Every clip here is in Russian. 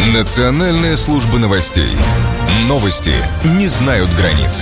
Национальная служба новостей. Новости не знают границ.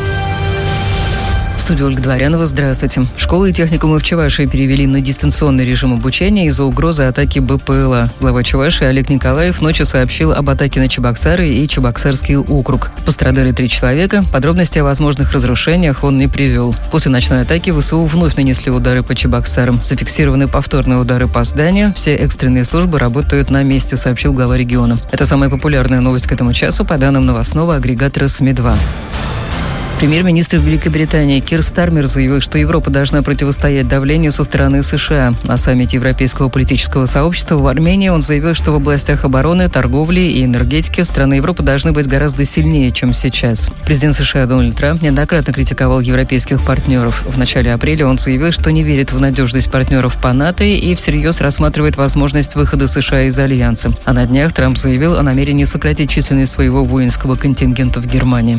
В студии Ольга Дворянова. Здравствуйте. Школы и техникумы в Чувашии перевели на дистанционный режим обучения из-за угрозы атаки БПЛА. Глава Чувашии Олег Николаев ночью сообщил об атаке на Чебоксары и Чебоксарский округ. Пострадали 3 человека. Подробности о возможных разрушениях он не привел. После ночной атаки ВСУ вновь нанесли удары по Чебоксарам. Зафиксированы повторные удары по зданию. Все экстренные службы работают на месте, сообщил глава региона. Это самая популярная новость к этому часу по данным новостного агрегатора СМИ-2. Премьер-министр Великобритании Кир Стармер заявил, что Европа должна противостоять давлению со стороны США. На саммите Европейского политического сообщества в Армении он заявил, что в областях обороны, торговли и энергетики страны Европы должны быть гораздо сильнее, чем сейчас. Президент США Дональд Трамп неоднократно критиковал европейских партнеров. В начале апреля он заявил, что не верит в надежность партнеров по НАТО и всерьез рассматривает возможность выхода США из Альянса. А на днях Трамп заявил о намерении сократить численность своего воинского контингента в Германии.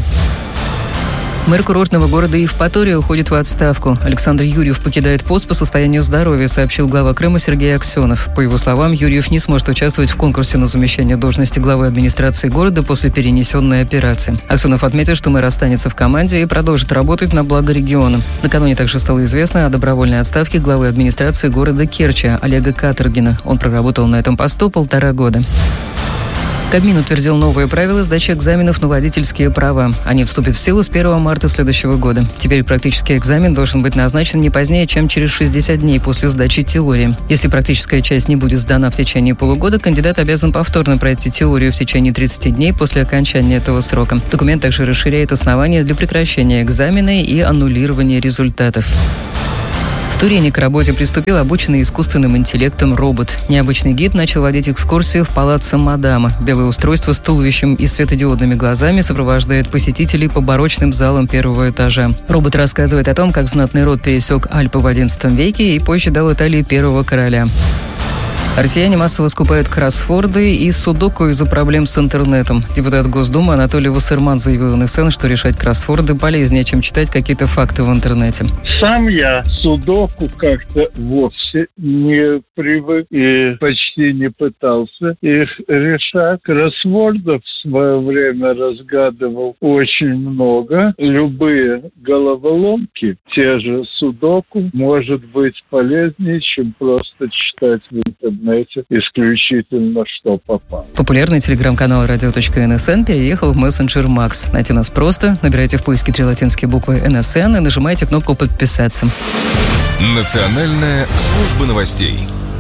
Мэр курортного города Евпатория уходит в отставку. Александр Юрьев покидает пост по состоянию здоровья, сообщил глава Крыма Сергей Аксенов. По его словам, Юрьев не сможет участвовать в конкурсе на замещение должности главы администрации города после перенесенной операции. Аксенов отметил, что мэр останется в команде и продолжит работать на благо региона. Накануне также стало известно о добровольной отставке главы администрации города Керчи Олега Каторгина. Он проработал на этом посту 1,5 года. Кабмин утвердил новые правила сдачи экзаменов на водительские права. Они вступят в силу с 1 марта следующего года. Теперь практический экзамен должен быть назначен не позднее, чем через 60 дней после сдачи теории. Если практическая часть не будет сдана в течение полугода, кандидат обязан повторно пройти теорию в течение 30 дней после окончания этого срока. Документ также расширяет основания для прекращения экзамена и аннулирования результатов. В Турине к работе приступил обученный искусственным интеллектом робот. Необычный гид начал водить экскурсию в палаццо Мадама. Белое устройство с туловищем и светодиодными глазами сопровождает посетителей по барочным залам 1-го этажа. Робот рассказывает о том, как знатный род пересек Альпы в XI веке и позже дал Италии первого короля. Россияне массово скупают кроссворды и судоку из-за проблем с интернетом. Депутат Госдумы Анатолий Вассерман заявил в НСН, что решать кроссворды полезнее, чем читать какие-то факты в интернете. Сам я судоку как-то вовсе не привык и почти не пытался их решать. Кроссвордов в свое время разгадывал очень много. Любые головоломки, те же судоку, может быть полезнее, чем просто читать в интернете исключительно, что попало. Популярный телеграм-канал radio.nsn переехал в мессенджер Макс. Найти нас просто. Набирайте в поиске 3 латинские буквы НСН и нажимайте кнопку «Подписаться». Национальная служба новостей.